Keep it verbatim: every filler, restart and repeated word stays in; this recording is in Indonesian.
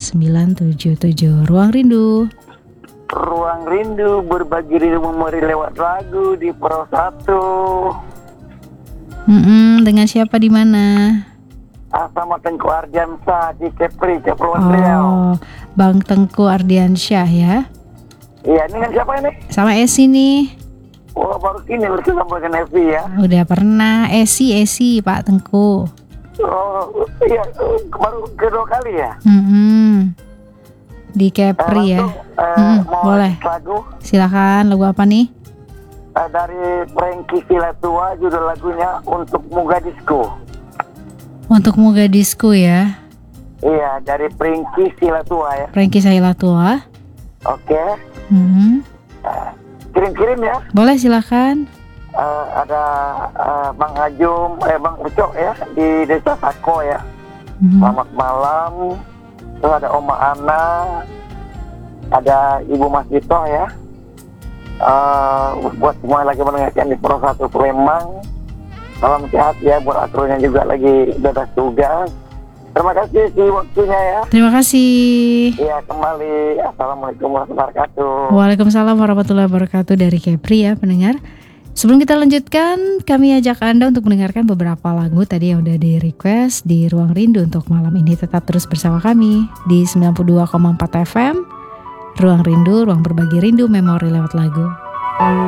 sembilan tujuh tujuh. Ruang Rindu. Ruang Rindu berbagi rindu memori lewat lagu di Pro satu. Mm-mm, dengan siapa di mana? Ah, sama Tengku Ardiansa di Kepri, Kepulauan Riau. Oh, Bang Tengku Ardiansyah ya. Iya, ini kan siapa ini? Sama Esi nih. Wah, baru kini bersama dengan Evi ya. Udah pernah Esi Esi Pak Tengku. Oh, iya, baru kedua kali ya. Mm-mm. Di Kepri ya. Langsung, eh, Mm-mm, mau boleh. lagu Silakan, lagu apa nih? eh, dari Frankie Silatua, judul lagunya Untuk Mogadisku. Untuk Mogadisku ya. Iya, dari Frankie Silatua ya. Frankie Sailatua. Oke, Mm-mm. kirim-kirim ya. Boleh silakan. Eh, ada eh, Bang Ajum, eh Bang Ucok ya di Desa Sako ya. Mm-mm. Selamat malam. Terus ada Oma Ana, ada Ibu Mas Dito ya. Eh, buat semua yang lagi mendengarkan di Pro satu Palembang, salam sehat ya buat aturnya juga lagi bebas tugas. Terima kasih si waktunya ya. Terima kasih. Iya, kembali. Assalamualaikum warahmatullahi wabarakatuh. Waalaikumsalam warahmatullahi wabarakatuh dari Kepri ya pendengar. Sebelum kita lanjutkan, kami ajak Anda untuk mendengarkan beberapa lagu tadi yang udah di request di Ruang Rindu untuk malam ini. Tetap terus bersama kami di sembilan puluh dua koma empat F M. Ruang Rindu, ruang berbagi rindu memori lewat lagu.